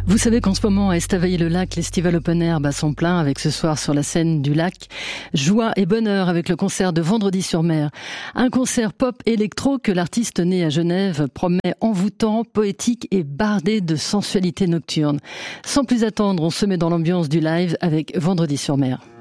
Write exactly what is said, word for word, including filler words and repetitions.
Vous savez qu'en ce moment, à Estavayer-le-Lac, l'Estival Open Air bat son plein avec ce soir sur la scène du lac. Joie et bonheur avec le concert de Vendredi sur Mer. Un concert pop-électro que l'artiste né à Genève promet envoûtant, poétique et bardé de sensualité nocturne. Sans plus attendre, on se met dans l'ambiance du live avec Vendredi sur Mer.